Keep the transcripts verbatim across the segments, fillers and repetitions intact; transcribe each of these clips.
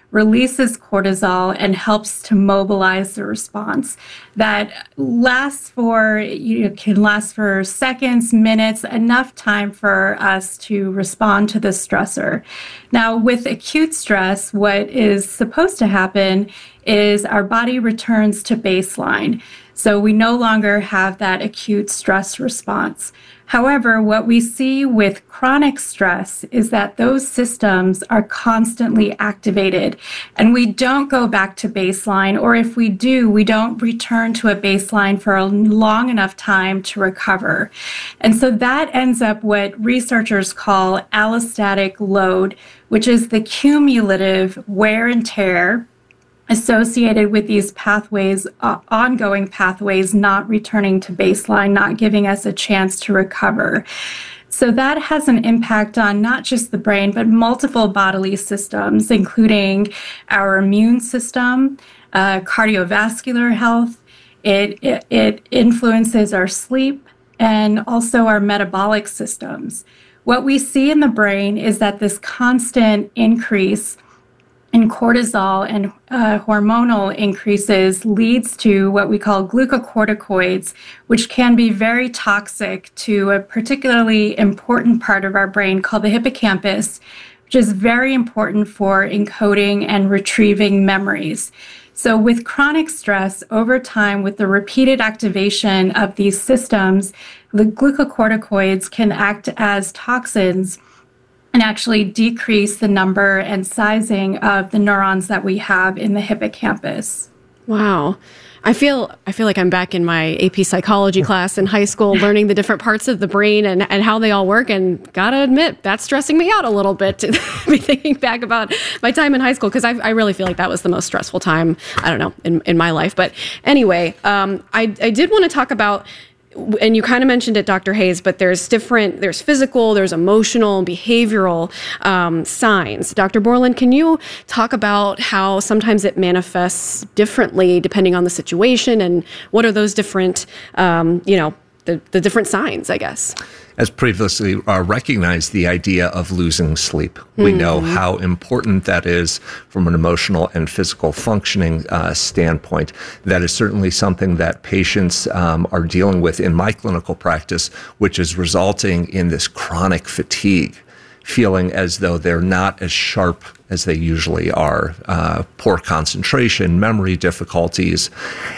releases cortisol and helps to mobilize the response. That lasts for, you know, can last for seconds, minutes, enough time for us to respond to the stressor. Now, with acute stress, what is supposed to happen is our body returns to baseline. So we no longer have that acute stress response. However, what we see with chronic stress is that those systems are constantly activated, and we don't go back to baseline, or if we do, we don't return to a baseline for a long enough time to recover. And so that ends up what researchers call allostatic load, which is the cumulative wear and tear associated with these pathways, uh, ongoing pathways, not returning to baseline, not giving us a chance to recover. So that has an impact on not just the brain, but multiple bodily systems, including our immune system, uh, cardiovascular health. It, it, it influences our sleep and also our metabolic systems. What we see in the brain is that this constant increase in cortisol and uh, hormonal increases leads to what we call glucocorticoids, which can be very toxic to a particularly important part of our brain called the hippocampus, which is very important for encoding and retrieving memories. So with chronic stress, over time, with the repeated activation of these systems, the glucocorticoids can act as toxins and actually decrease the number and sizing of the neurons that we have in the hippocampus. Wow. I feel I feel like I'm back in my A P psychology class in high school, learning the different parts of the brain and, and how they all work. And gotta admit, that's stressing me out a little bit to be thinking back about my time in high school, because I, I really feel like that was the most stressful time, I don't know, in, in my life. But anyway, um, I, I did want to talk about, and you kind of mentioned it, Doctor Hayes, but there's different, there's physical, there's emotional, behavioral um, signs. Doctor Borland, can you talk about how sometimes it manifests differently depending on the situation, and what are those different, um, you know, the, the different signs, I guess? As previously uh, recognized, the idea of losing sleep. We mm-hmm. know how important that is from an emotional and physical functioning uh, standpoint. That is certainly something that patients um, are dealing with in my clinical practice, which is resulting in this chronic fatigue, feeling as though they're not as sharp as they usually are, uh, poor concentration, memory difficulties,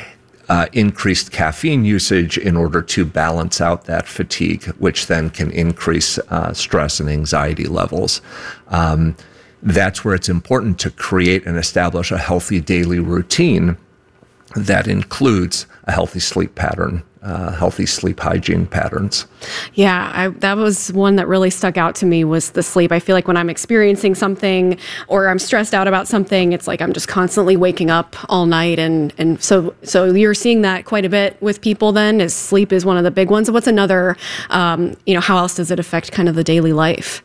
Uh, increased caffeine usage in order to balance out that fatigue, which then can increase uh, stress and anxiety levels. Um, that's where it's important to create and establish a healthy daily routine that includes a healthy sleep pattern, uh, healthy sleep hygiene patterns. Yeah, I, that was one that really stuck out to me, was the sleep. I feel like when I'm experiencing something or I'm stressed out about something, it's like I'm just constantly waking up all night. And, and so so you're seeing that quite a bit with people then, is sleep is one of the big ones. What's another, um, you know, how else does it affect kind of the daily life?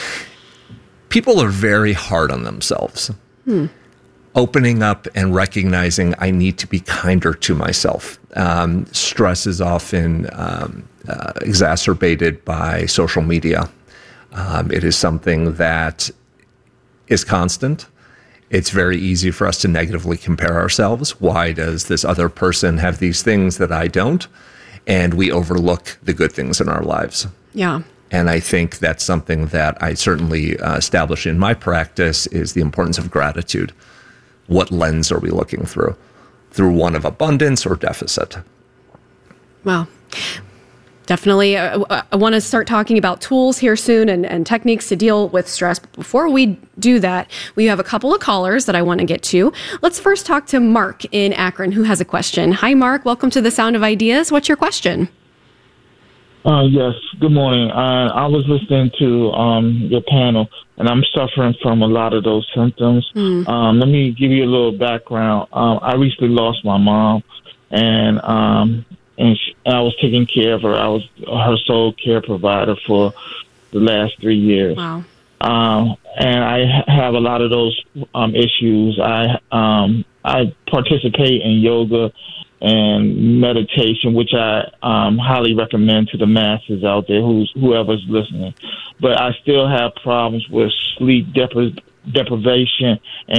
People are very hard on themselves. Hmm. Opening up and recognizing I need to be kinder to myself. Um, stress is often um, uh, exacerbated by social media. Um, it is something that is constant. It's very easy for us to negatively compare ourselves. Why does this other person have these things that I don't? And we overlook the good things in our lives. Yeah. And I think that's something that I certainly uh, establish in my practice, is the importance of gratitude. What lens are we looking through? Through one of abundance or deficit? Well, definitely. Uh, I want to start talking about tools here soon and, and techniques to deal with stress. But before we do that, we have a couple of callers that I want to get to. Let's first talk to Mark in Akron, who has a question. Hi, Mark. Welcome to The Sound of Ideas. What's your question? Uh, yes, good morning. Uh, I was listening to um, your panel, and I'm suffering from a lot of those symptoms. Mm. Um, let me give you a little background. Um, I recently lost my mom, and um, and she, I was taking care of her. I was her sole care provider for the last three years. Wow. Um, and I have a lot of those um, issues. I um, I participate in yoga and meditation, which I um, highly recommend to the masses out there, who's whoever's listening. But I still have problems with sleep depri- deprivation and